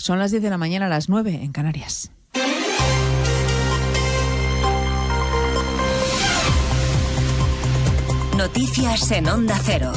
Son las 10 de la mañana, a las 9 en Canarias. Noticias en Onda Cero.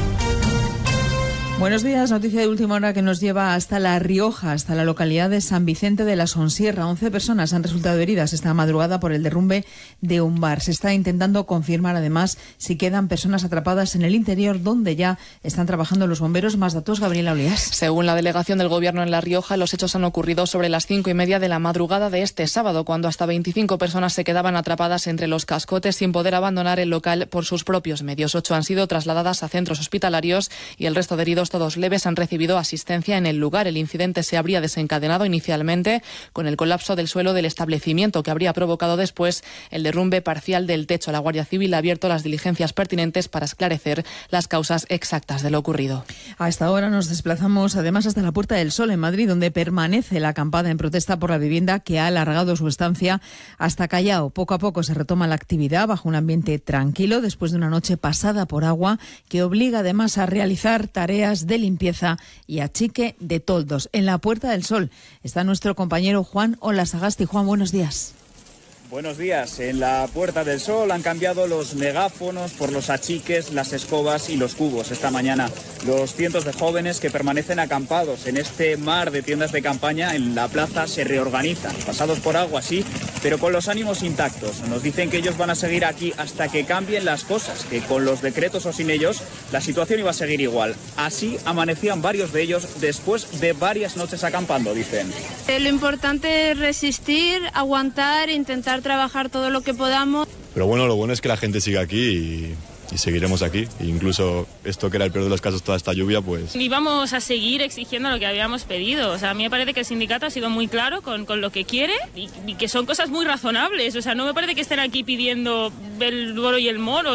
Buenos días, noticia de última hora que nos lleva hasta La Rioja, hasta la localidad de San Vicente de la Sonsierra. 11 personas han resultado heridas esta madrugada por el derrumbe de un bar. Se está intentando confirmar además si quedan personas atrapadas en el interior, donde ya están trabajando los bomberos. Más datos, Gabriela Olías. Según la delegación del Gobierno en La Rioja, los hechos han ocurrido sobre las 5:30 de la madrugada de este sábado, cuando hasta 25 personas se quedaban atrapadas entre los cascotes sin poder abandonar el local por sus propios medios. 8 han sido trasladadas a centros hospitalarios y el resto de heridos, todos leves, han recibido asistencia en el lugar. El incidente se habría desencadenado inicialmente con el colapso del suelo del establecimiento, que habría provocado después el derrumbe parcial del techo. La Guardia Civil ha abierto las diligencias pertinentes para esclarecer las causas exactas de lo ocurrido. A esta hora nos desplazamos además hasta la Puerta del Sol en Madrid, donde permanece la acampada en protesta por la vivienda que ha alargado su estancia hasta Callao. Poco a poco se retoma la actividad bajo un ambiente tranquilo después de una noche pasada por agua que obliga además a realizar tareas de limpieza y achique de toldos. En la Puerta del Sol está nuestro compañero Juan Olasagasti. Juan, buenos días. Buenos días. En la Puerta del Sol han cambiado los megáfonos por los achiques, las escobas y los cubos esta mañana. Los cientos de jóvenes que permanecen acampados en este mar de tiendas de campaña en la plaza se reorganizan, pasados por agua, sí, pero con los ánimos intactos. Nos dicen que ellos van a seguir aquí hasta que cambien las cosas, que con los decretos o sin ellos la situación iba a seguir igual. Así amanecían varios de ellos después de varias noches acampando, dicen. Lo importante es resistir, aguantar, intentar trabajar todo lo que podamos. Pero bueno, lo bueno es que la gente sigue aquí y seguiremos aquí. E incluso esto, que era el peor de los casos, toda esta lluvia, pues... Y vamos a seguir exigiendo lo que habíamos pedido. O sea, a mí me parece que el sindicato ha sido muy claro con lo que quiere y que son cosas muy razonables. O sea, no me parece que estén aquí pidiendo el oro y el moro.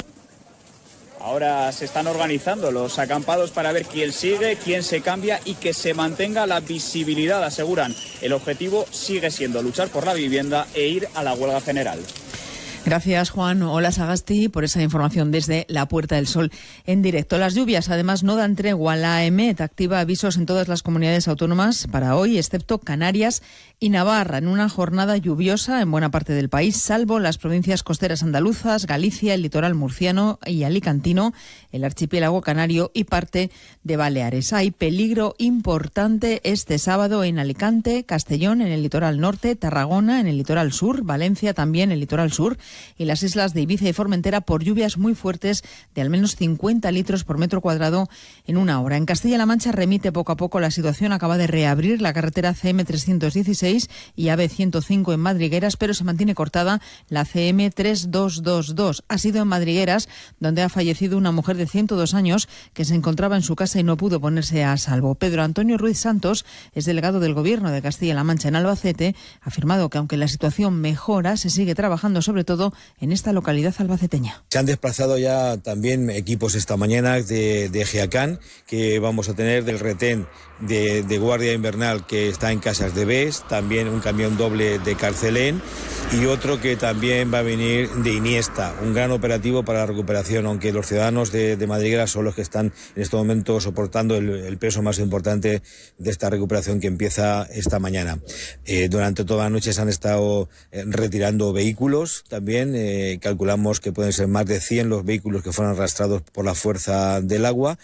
Ahora se están organizando los acampados para ver quién sigue, quién se cambia y que se mantenga la visibilidad, aseguran. El objetivo sigue siendo luchar por la vivienda e ir a la huelga general. Gracias, Juan Olasagasti, por esa información desde la Puerta del Sol en directo. Las lluvias, además, no dan tregua. La AEMET activa avisos en todas las comunidades autónomas para hoy, excepto Canarias y Navarra, en una jornada lluviosa en buena parte del país, salvo las provincias costeras andaluzas, Galicia, el litoral murciano y alicantino, el archipiélago canario y parte de Baleares. Hay peligro importante este sábado en Alicante, Castellón, en el litoral norte, Tarragona, en el litoral sur, Valencia también, en el litoral sur, y las islas de Ibiza y Formentera por lluvias muy fuertes de al menos 50 litros por metro cuadrado en una hora. En Castilla-La Mancha remite poco a poco la situación. Acaba de reabrir la carretera CM316 y AB105 en Madrigueras, pero se mantiene cortada la CM3222. Ha sido en Madrigueras donde ha fallecido una mujer de 102 años que se encontraba en su casa y no pudo ponerse a salvo. Pedro Antonio Ruiz Santos es delegado del Gobierno de Castilla-La Mancha en Albacete. Ha afirmado que aunque la situación mejora, se sigue trabajando sobre todo en esta localidad albaceteña. Se han desplazado ya también equipos esta mañana de GEACAN, que vamos a tener del retén de Guardia Invernal que está en Casas de Bes, también un camión doble de Carcelén y otro que también va a venir de Iniesta, un gran operativo para la recuperación, aunque los ciudadanos de Madriguera son los que están en este momento soportando el peso más importante de esta recuperación que empieza esta mañana. Durante toda la noche se han estado retirando vehículos, también calculamos que pueden ser más de 100 los vehículos que fueron arrastrados por la fuerza del agua.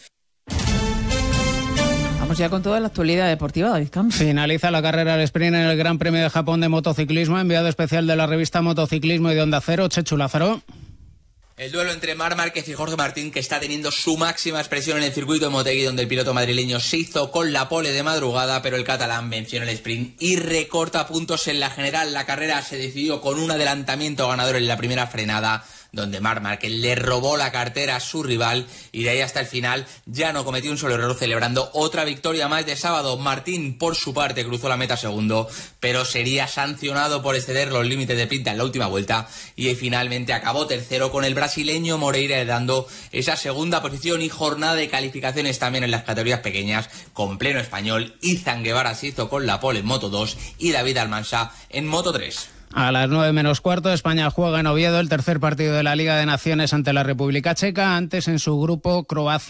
Vamos ya con toda la actualidad deportiva, David Camps. Finaliza la carrera al sprint en el Gran Premio de Japón de motociclismo, enviado especial de la revista Motociclismo y de Onda Cero, Chechu Lázaro. El duelo entre Marc Márquez y Jorge Martín, que está teniendo su máxima expresión en el circuito de Motegi, donde el piloto madrileño se hizo con la pole de madrugada, pero el catalán venció en el sprint y recorta puntos en la general. La carrera se decidió con un adelantamiento ganador en la primera frenada, donde Marc Márquez le robó la cartera a su rival y de ahí hasta el final ya no cometió un solo error, celebrando otra victoria más de sábado. Martín, por su parte, cruzó la meta segundo, pero sería sancionado por exceder los límites de pinta en la última vuelta y finalmente acabó tercero, con el brasileño Moreira dando esa segunda posición. Y jornada de calificaciones también en las categorías pequeñas, con pleno español. Izan Guevara se hizo con la pole en Moto 2 y David Almansa en Moto 3. A las 9 menos cuarto, España juega en Oviedo el tercer partido de la Liga de Naciones ante la República Checa. Antes, en su grupo, Croacia